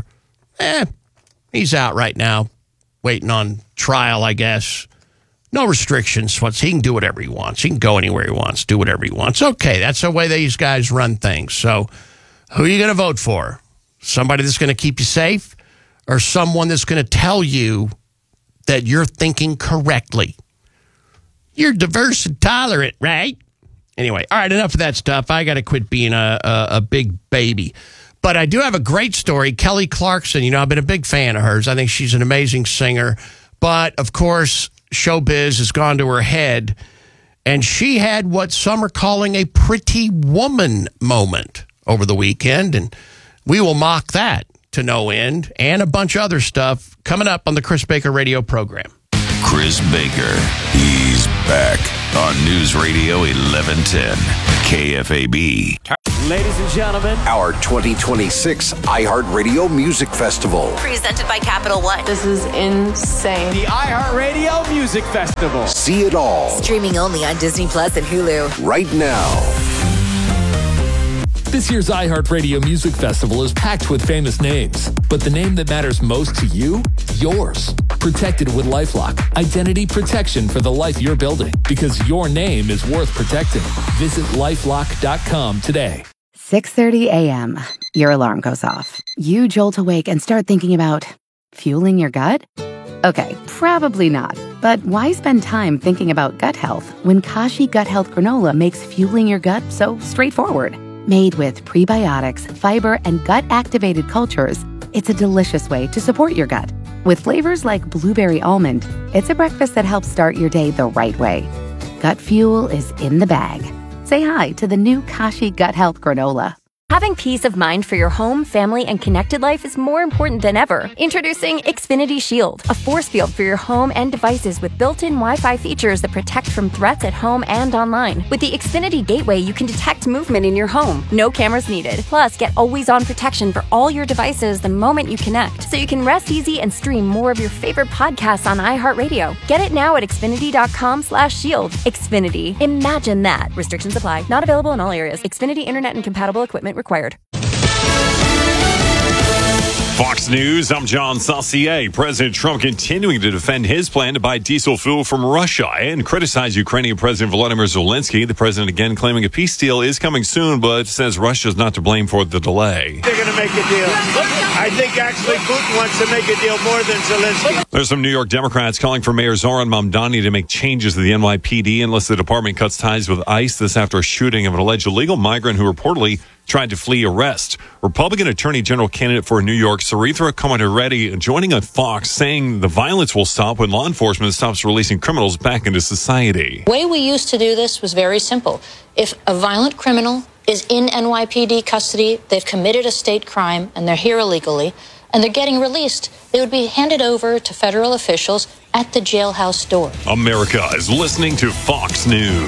he's out right now, waiting on trial, I guess. No restrictions. He can do whatever he wants. He can go anywhere he wants, do whatever he wants. Okay, that's the way these guys run things. So who are you going to vote for? Somebody that's going to keep you safe or someone that's going to tell you that you're thinking correctly? You're diverse and tolerant, right? Anyway, all right, enough of that stuff. I got to quit being a big baby. But I do have a great story. Kelly Clarkson, I've been a big fan of hers. I think she's an amazing singer. But, of course, showbiz has gone to her head, and she had what some are calling a pretty woman moment. over the weekend, and we will mock that to no end, and a bunch of other stuff coming up on the Chris Baker Radio program. Chris Baker, he's back on News Radio 1110 KFAB. Ladies and gentlemen, our 2026 iHeartRadio Music Festival. Presented by Capital One. This is insane. the iHeartRadio Music Festival. See it all Streaming only on Disney Plus and Hulu. right now. This year's iHeartRadio Music Festival is packed with famous names, but the name that matters most to you, yours. Protected with LifeLock, identity protection for the life you're building, because your name is worth protecting. Visit LifeLock.com today. 6:30 a.m. Your alarm goes off. You jolt awake and start thinking about fueling your gut? Okay, probably not. But why spend time thinking about gut health when Kashi Gut Health Granola makes fueling your gut so straightforward? Made with prebiotics, fiber, and gut-activated cultures, it's a delicious way to support your gut. With flavors like blueberry almond, it's a breakfast that helps start your day the right way. Gut fuel is in the bag. Say hi to the new Kashi Gut Health Granola. Having peace of mind for your home, family, and connected life is more important than ever. Introducing Xfinity Shield, a force field for your home and devices with built-in Wi-Fi features that protect from threats at home and online. With the Xfinity Gateway, you can detect movement in your home. No cameras needed. Plus, get always-on protection for all your devices the moment you connect, so you can rest easy and stream more of your favorite podcasts on iHeartRadio. Get it now at Xfinity.com/shield. Xfinity. Imagine that. Restrictions apply. Not available in all areas. Xfinity Internet and compatible equipment required. Fox News, I'm John Saucier. President Trump continuing to defend his plan to buy diesel fuel from Russia and criticize Ukrainian President Volodymyr Zelensky. The president again claiming a peace deal is coming soon, but says Russia's not to blame for the delay. They're going to make a deal. I think actually Putin wants to make a deal more than Zelensky. There's some New York Democrats calling for Mayor Zoran Mamdani to make changes to the NYPD unless the department cuts ties with ICE. This after a shooting of an alleged illegal migrant who reportedly tried to flee arrest. Republican Attorney General candidate for New York, Sarithra Komatiredi, joining on Fox, saying the violence will stop when law enforcement stops releasing criminals back into society. The way we used to do this was very simple. If a violent criminal is in NYPD custody, they've committed a state crime, and they're here illegally, and they're getting released, they would be handed over to federal officials at the jailhouse door. America is listening to Fox News.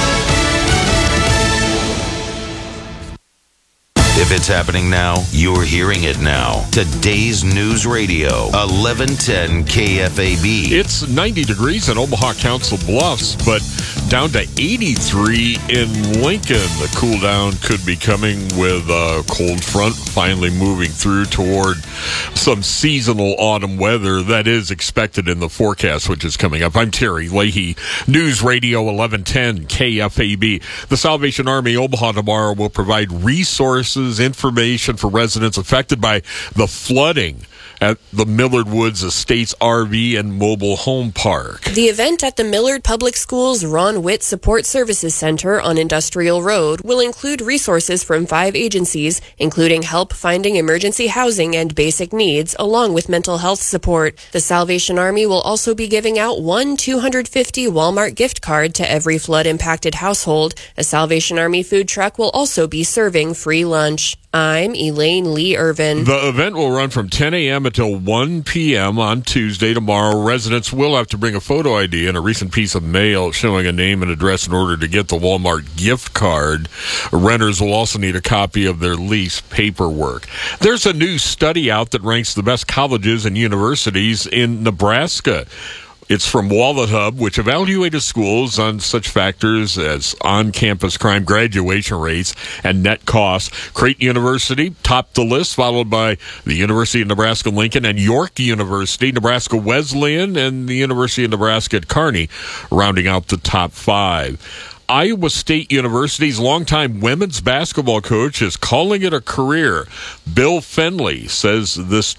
If it's happening now, you're hearing it now. Today's News Radio, 1110 KFAB. It's 90 degrees in Omaha Council Bluffs, but down to 83 in Lincoln. The cool down could be coming with a cold front finally moving through toward some seasonal autumn weather that is expected in the forecast, which is coming up. I'm Terry Leahy, News Radio 1110 KFAB. The Salvation Army Omaha tomorrow will provide resources, information for residents affected by the flooding at the Millard Woods Estates RV and Mobile Home Park. The event at the Millard Public Schools Ron Witt Support Services Center on Industrial Road will include resources from 5 agencies, including help finding emergency housing and basic needs, along with mental health support. The Salvation Army will also be giving out one $250 Walmart gift card to every flood-impacted household. A Salvation Army food truck will also be serving free lunch. I'm Elaine Lee Irvin. The event will run from 10 a.m. until 1 p.m. on Tuesday. Tomorrow, residents will have to bring a photo ID and a recent piece of mail showing a name and address in order to get the Walmart gift card. Renters will also need a copy of their lease paperwork. There's a new study out that ranks the best colleges and universities in Nebraska. It's from Wallet Hub, which evaluated schools on such factors as on-campus crime graduation rates and net costs. Creighton University topped the list, followed by the University of Nebraska-Lincoln and York University, Nebraska Wesleyan, and the University of Nebraska at Kearney, rounding out the top 5. Iowa State University's longtime women's basketball coach is calling it a career. Bill Fenley says this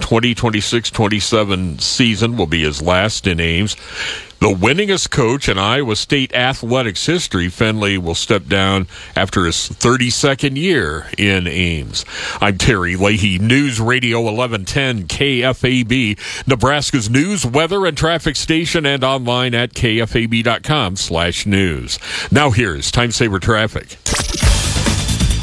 2026-27 season will be his last in Ames. The winningest coach in Iowa State athletics history, Fenley will step down after his 32nd year in Ames. I'm Terry Leahy, News Radio 1110 KFAB, Nebraska's news, weather, and traffic station, and online at kfab.com/news. Now here's Time Saver Traffic.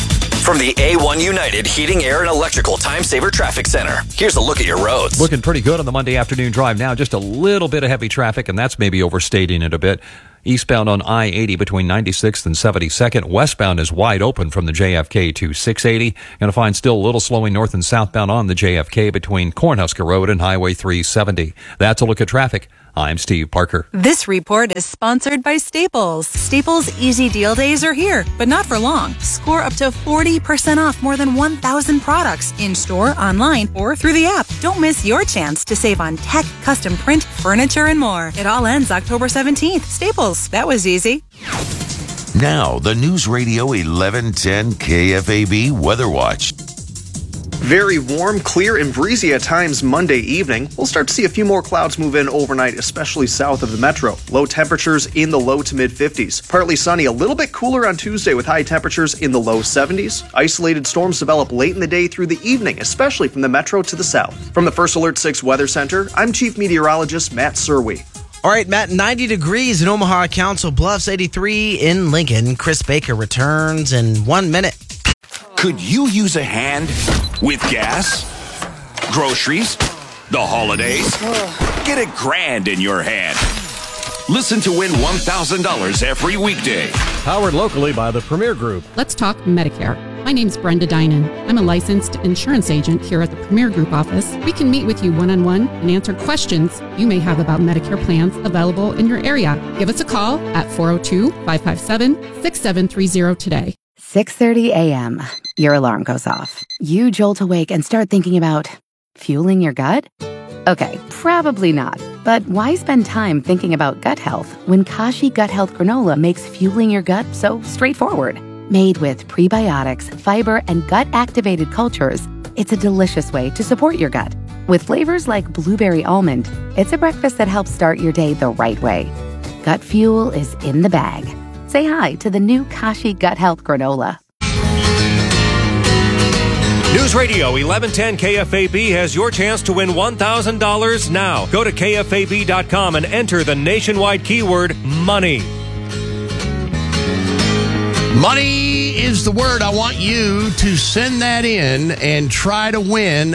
From the A1 United Heating, Air, and Electrical Time Saver Traffic Center, here's a look at your roads. Looking pretty good on the Monday afternoon drive now. Just a little bit of heavy traffic, and that's maybe overstating it a bit. Eastbound on I-80 between 96th and 72nd. Westbound is wide open from the JFK to 680. Going to find still a little slowing north and southbound on the JFK between Cornhusker Road and Highway 370. That's a look at traffic. I'm Steve Parker. This report is sponsored by Staples. Staples Easy Deal Days are here, but not for long. Score up to 40% off more than 1,000 products in-store, online, or through the app. Don't miss your chance to save on tech, custom print, furniture, and more. It all ends October 17th. Staples. That was easy. Now, the News Radio 1110 KFAB Weather Watch. Very warm, clear, and breezy at times Monday evening. We'll start to see a few more clouds move in overnight, especially south of the metro. Low temperatures in the low to mid 50s. Partly sunny, a little bit cooler on Tuesday with high temperatures in the low 70s. Isolated storms develop late in the day through the evening, especially from the metro to the south. From the First Alert 6 Weather Center, I'm Chief Meteorologist Matt Serwe. All right, Matt, 90 degrees in Omaha, Council Bluffs, 83 in Lincoln. Chris Baker returns in 1 minute. Could you use a hand with gas, groceries, the holidays? Get $1,000 in your hand. Listen to win $1,000 every weekday. Powered locally by the Premier Group. Let's talk Medicare. My name's Brenda Dinan. I'm a licensed insurance agent here at the Premier Group office. We can meet with you one-on-one and answer questions you may have about Medicare plans available in your area. Give us a call at 402-557-6730 today. 6:30 a.m. Your alarm goes off. You jolt awake and start thinking about fueling your gut? Okay, probably not. But why spend time thinking about gut health when Kashi Gut Health Granola makes fueling your gut so straightforward? Made with prebiotics, fiber, and gut-activated cultures, it's a delicious way to support your gut. With flavors like blueberry almond, it's a breakfast that helps start your day the right way. Gut fuel is in the bag. Say hi to the new Kashi Gut Health Granola. News Radio 1110 KFAB has your chance to win $1,000 now. Go to KFAB.com and enter the nationwide keyword money. Money is the word. I want you to send that in and try to win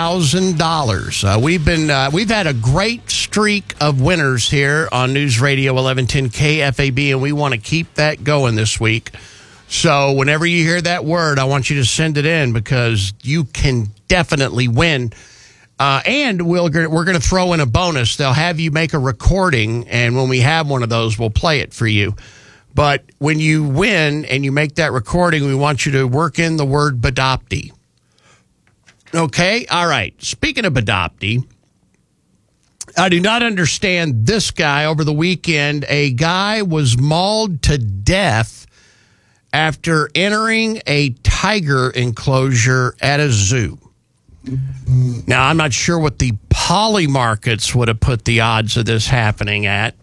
$1,000. We've had a great streak of winners here on News Radio 1110 KFAB, and we want to keep that going this week. So whenever you hear that word, I want you to send it in because you can definitely win. And we're going to throw in a bonus. They'll have you make a recording, and when we have one of those, we'll play it for you. But when you win and you make that recording, we want you to work in the word Badopti. Okay? All right. Speaking of Badopti, I do not understand this guy. Over the weekend, a guy was mauled to death after entering a tiger enclosure at a zoo. Now, I'm not sure what the poly markets would have put the odds of this happening at.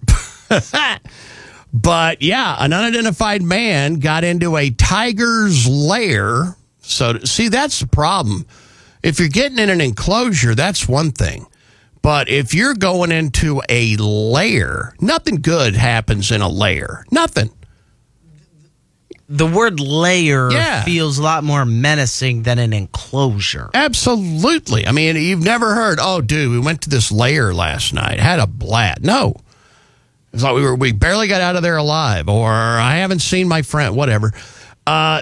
But, yeah, an unidentified man got into a tiger's lair. So, see, that's the problem. If you're getting in an enclosure, that's one thing. But if you're going into a lair, nothing good happens in a lair. Nothing. The word lair feels a lot more menacing than an enclosure. Absolutely. I mean, you've never heard, oh, dude, we went to this lair last night, had a blast. No. It's like we barely got out of there alive, or I haven't seen my friend, whatever. Guy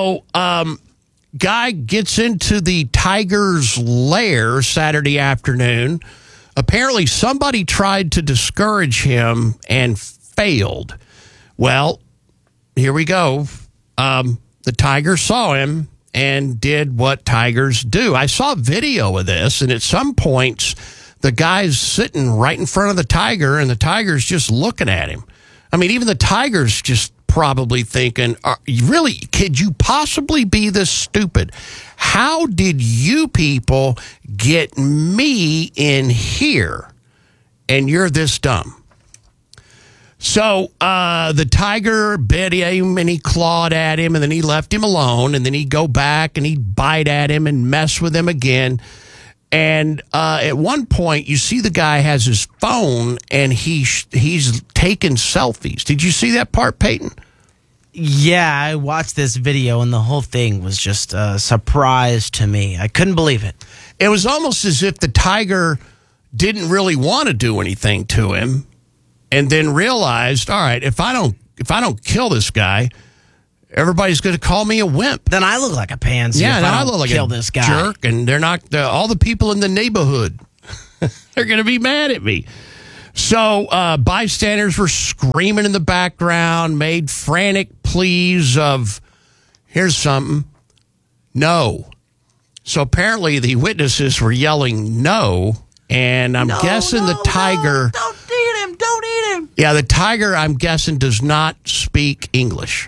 gets into the tiger's lair Saturday afternoon. Apparently, somebody tried to discourage him and failed. Well, here we go. The tiger saw him and did what tigers do. I saw a video of this, and at some points, the guy's sitting right in front of the tiger, and the tiger's just looking at him. I mean, even the tiger's just probably thinking, really, could you possibly be this stupid? How did you people get me in here, and you're this dumb? So the tiger bit him, and he clawed at him, and then he left him alone, and then he'd go back, and he'd bite at him and mess with him again. And at one point, you see the guy has his phone, and he's taking selfies. Did you see that part, Peyton? Yeah, I watched this video, and the whole thing was just a surprise to me. I couldn't believe it. It was almost as if the tiger didn't really want to do anything to him, and then realized, all right, if I don't kill this guy, everybody's going to call me a wimp. Then I look like a pansy. Yeah, if I I don't look like kill a this guy. jerk, and they're not all the people in the neighborhood. They're going to be mad at me. So bystanders were screaming in the background, made frantic pleas of, here's something, no. So apparently the witnesses were yelling no, and I'm guessing the tiger... Don't eat him! Don't eat him! Yeah, the tiger, I'm guessing, does not speak English.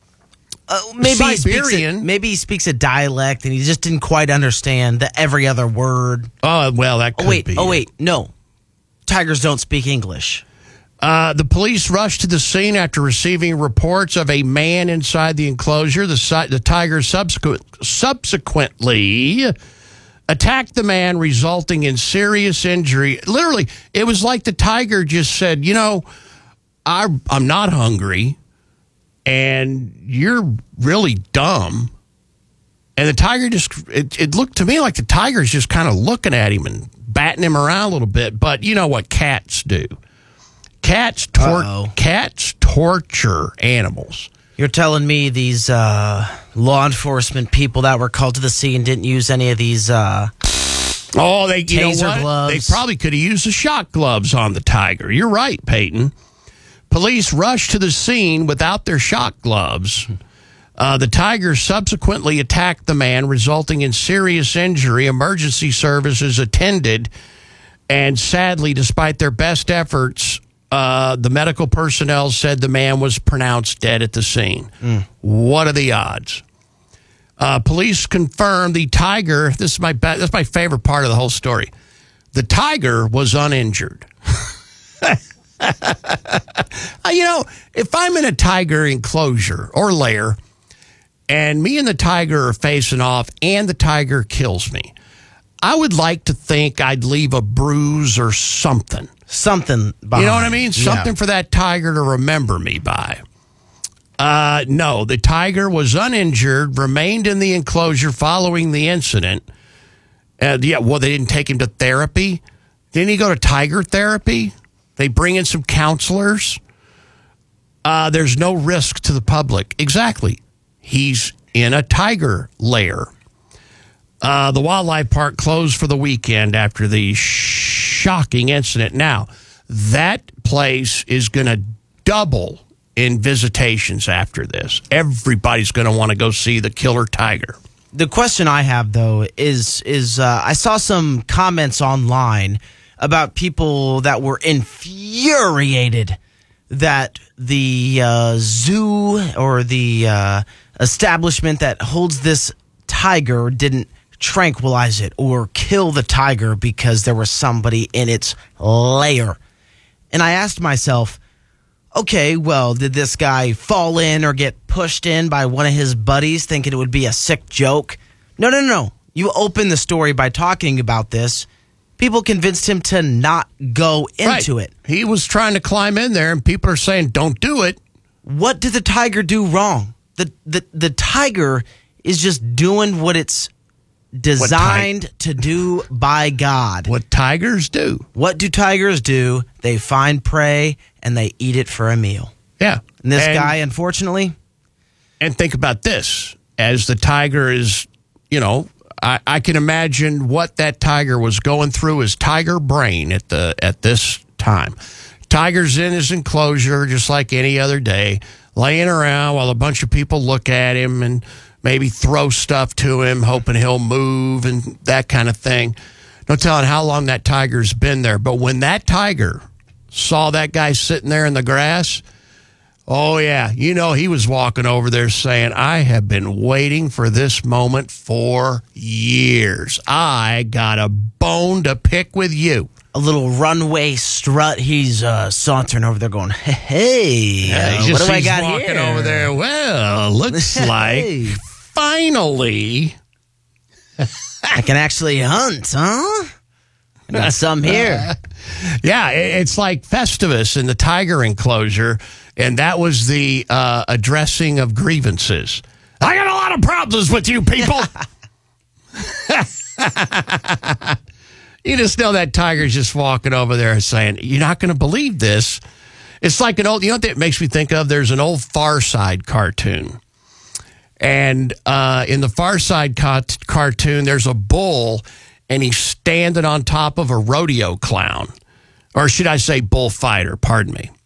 Maybe he speaks a dialect, and he just didn't quite understand the every other word. Oh, well, that could be. No. Tigers don't speak English. The police rushed to the scene after receiving reports of a man inside the enclosure. The tiger subsequently attacked the man, resulting in serious injury. Literally, it was like the tiger just said, I'm not hungry, and you're really dumb. And the tiger it looked to me like the tiger's just kind of looking at him and batting him around a little bit. But you know what cats do. Cats torture animals. You're telling me these law enforcement people that were called to the scene didn't use any of these taser gloves? They probably could have used the shock gloves on the tiger. You're right, Peyton. Police rushed to the scene without their shock gloves. The tiger subsequently attacked the man, resulting in serious injury. Emergency services attended, and sadly, despite their best efforts, the medical personnel said the man was pronounced dead at the scene. What are the odds? Police confirmed the tiger. That's my favorite part of the whole story. The tiger was uninjured. If I'm in a tiger enclosure or lair, and me and the tiger are facing off, and the tiger kills me, I would like to think I'd leave a bruise or something. Something behind. You know what I mean? Something for that tiger to remember me by. No, the tiger was uninjured, remained in the enclosure following the incident. They didn't take him to therapy. Didn't he go to tiger therapy? They bring in some counselors. There's no risk to the public. Exactly. He's in a tiger lair. The wildlife park closed for the weekend after the shocking incident. Now, that place is going to double in visitations after this. Everybody's going to want to go see the killer tiger. The question I have, though, is I saw some comments online about people that were infuriated that the zoo or the establishment that holds this tiger didn't tranquilize it or kill the tiger because there was somebody in its lair. And I asked myself, okay, well, did this guy fall in or get pushed in by one of his buddies thinking it would be a sick joke? No. You open the story by talking about this. People convinced him to not go into it. He was trying to climb in there, and people are saying, don't do it. What did the tiger do wrong? The tiger is just doing what it's designed to do by God. What tigers do. What do tigers do? They find prey, and they eat it for a meal. Yeah. And this guy, unfortunately... And think about this. As the tiger is, I can imagine what that tiger was going through his tiger brain at this time. Tiger's in his enclosure just like any other day, laying around while a bunch of people look at him and maybe throw stuff to him, hoping he'll move and that kind of thing. No telling how long that tiger's been there. But when that tiger saw that guy sitting there in the grass, oh, yeah, he was walking over there saying, I have been waiting for this moment for years. I got a bone to pick with you. A little runway strut. He's sauntering over there going, hey, what do I got walking here? Over there. Well, looks like finally I can actually hunt, huh? I got some here. Yeah, it's like Festivus in the tiger enclosure, and that was the addressing of grievances. I got a lot of problems with you people. You just know that tiger's just walking over there saying, you're not going to believe this. It's like an old, you know what that makes me think of? There's an old Far Side cartoon. And in the Far Side cartoon, there's a bull, and he's standing on top of a rodeo clown. Or should I say bullfighter, pardon me.